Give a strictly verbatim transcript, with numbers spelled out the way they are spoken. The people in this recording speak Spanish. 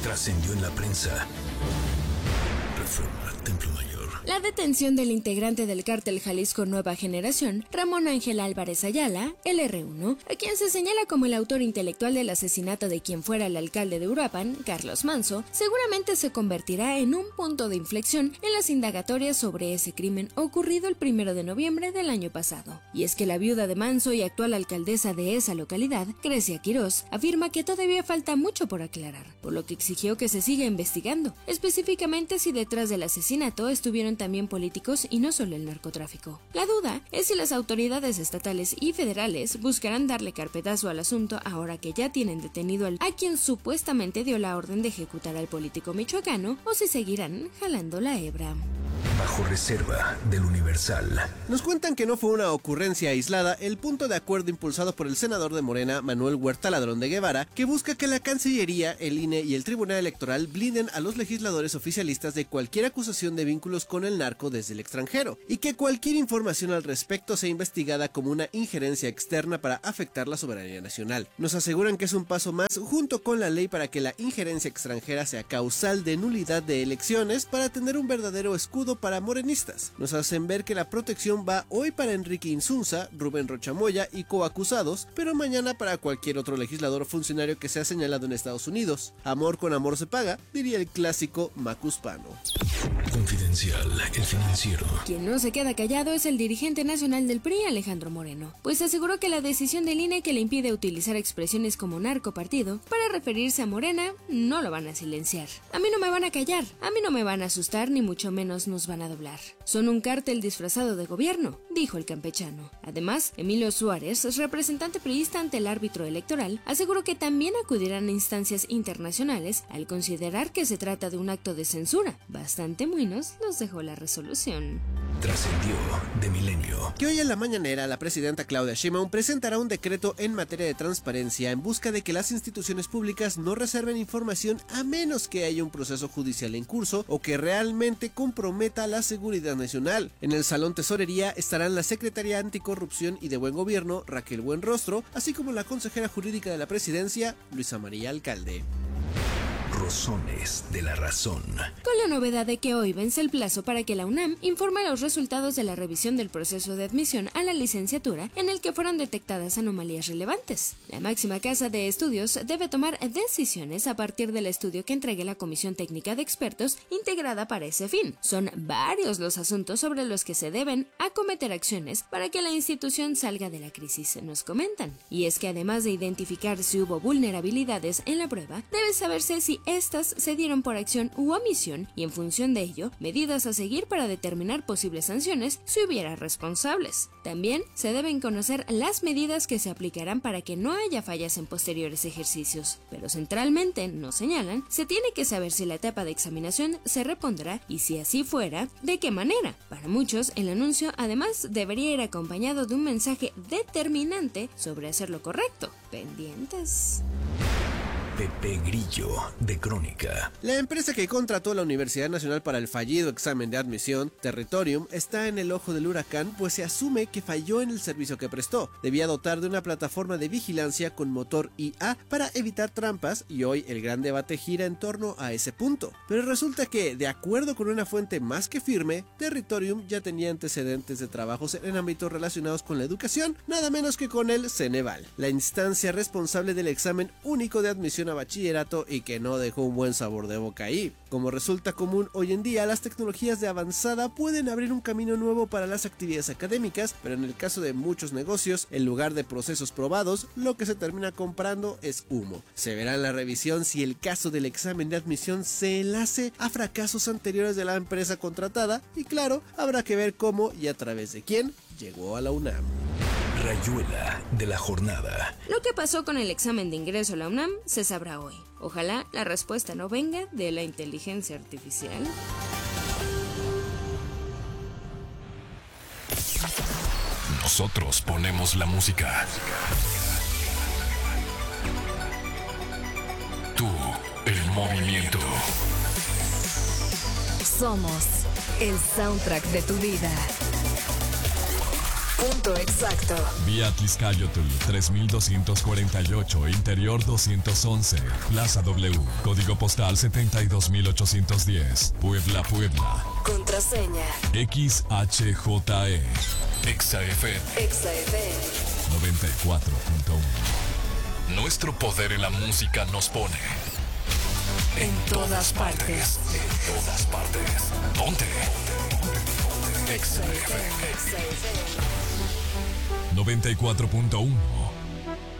Trascendió en la prensa. Reforma, Templo Mayor. La detención del integrante del cártel Jalisco Nueva Generación, Ramón Ángel Álvarez Ayala, el erre uno, a quien se señala como el autor intelectual del asesinato de quien fuera el alcalde de Uruapan, Carlos Manso, seguramente se convertirá en un punto de inflexión en las indagatorias sobre ese crimen ocurrido el primero de noviembre del año pasado. Y es que la viuda de Manso y actual alcaldesa de esa localidad, Grecia Quirós, afirma que todavía falta mucho por aclarar, por lo que exigió que se siga investigando, específicamente si detrás del asesinato estuvieron también políticos y no solo el narcotráfico. La duda es si las autoridades estatales y federales buscarán darle carpetazo al asunto ahora que ya tienen detenido al a quien supuestamente dio la orden de ejecutar al político michoacano, o si seguirán jalando la hebra. Bajo reserva del Universal. Nos cuentan que no fue una ocurrencia aislada el punto de acuerdo impulsado por el senador de Morena, Manuel Huerta Ladrón de Guevara, que busca que la Cancillería, el I N E y el Tribunal Electoral blinden a los legisladores oficialistas de cualquier acusación de vínculos con el narco desde el extranjero, y que cualquier información al respecto sea investigada como una injerencia externa para afectar la soberanía nacional. Nos aseguran que es un paso más junto con la ley para que la injerencia extranjera sea causal de nulidad de elecciones para tener un verdadero escudo para para morenistas. Nos hacen ver que la protección va hoy para Enrique Insunza, Rubén Rocha Moya y coacusados, pero mañana para cualquier otro legislador o funcionario que sea señalado en Estados Unidos. Amor con amor se paga, diría el clásico macuspano. Confidencial, el financiero. Quien no se queda callado es el dirigente nacional del P R I, Alejandro Moreno, pues aseguró que la decisión del I N E que le impide utilizar expresiones como narcopartido para referirse a Morena no lo van a silenciar. A mí no me van a callar, a mí no me van a asustar, ni mucho menos nos van a doblar. Son un cártel disfrazado de gobierno, dijo el campechano. Además, Emilio Suárez, representante priista ante el árbitro electoral, aseguró que también acudirán a instancias internacionales al considerar que se trata de un acto de censura. Bastante muy nos dejó la resolución. Trascendió de Milenio. Que hoy en la mañanera la presidenta Claudia Sheinbaum presentará un decreto en materia de transparencia en busca de que las instituciones públicas no reserven información a menos que haya un proceso judicial en curso o que realmente comprometa la seguridad nacional. En el Salón Tesorería estarán la secretaria Anticorrupción y de Buen Gobierno, Raquel Buenrostro, así como la consejera jurídica de la presidencia, Luisa María Alcalde. Rosones de la razón. Con la novedad de que hoy vence el plazo para que la UNAM informe los resultados de la revisión del proceso de admisión a la licenciatura en el que fueron detectadas anomalías relevantes. La máxima casa de estudios debe tomar decisiones a partir del estudio que entregue la Comisión Técnica de Expertos integrada para ese fin. Son varios los asuntos sobre los que se deben acometer acciones para que la institución salga de la crisis, nos comentan. Y es que además de identificar si hubo vulnerabilidades en la prueba, debe saberse si estas se dieron por acción u omisión y en función de ello, medidas a seguir para determinar posibles sanciones si hubiera responsables. También se deben conocer las medidas que se aplicarán para que no haya fallas en posteriores ejercicios. Pero centralmente, nos señalan, se tiene que saber si la etapa de examinación se repondrá y si así fuera, de qué manera. Para muchos, el anuncio además debería ir acompañado de un mensaje determinante sobre hacer lo correcto. Pendientes. Pepe Grillo, de Crónica. La empresa que contrató a la Universidad Nacional para el fallido examen de admisión, Territorium, está en el ojo del huracán, pues se asume que falló en el servicio que prestó. Debía dotar de una plataforma de vigilancia con motor I A para evitar trampas y hoy el gran debate gira en torno a ese punto. Pero resulta que, de acuerdo con una fuente más que firme, Territorium ya tenía antecedentes de trabajos en ámbitos relacionados con la educación, nada menos que con el Ceneval, la instancia responsable del examen único de admisión a bachillerato y que no dejó un buen sabor de boca ahí. Como resulta común hoy en día, las tecnologías de avanzada pueden abrir un camino nuevo para las actividades académicas, pero en el caso de muchos negocios, en lugar de procesos probados, lo que se termina comprando es humo. Se verá en la revisión si el caso del examen de admisión se enlace a fracasos anteriores de la empresa contratada y claro, habrá que ver cómo y a través de quién llegó a la UNAM. Rayuela de la jornada. Lo que pasó con el examen de ingreso a la UNAM se sabrá hoy. Ojalá la respuesta no venga de la inteligencia artificial. Nosotros ponemos la música. Tú, el movimiento. Somos el soundtrack de tu vida. Punto exacto. Vía Tliscayotl tres mil doscientos cuarenta y ocho, Interior doscientos once, Plaza W, Código Postal setenta y dos mil ochocientos diez, Puebla, Puebla. Contraseña. X H J E. Exa F M. Exa F M. noventa y cuatro punto uno. Nuestro poder en la música nos pone en todas partes. En todas partes. Ponte. Exa F M. noventa y cuatro punto uno.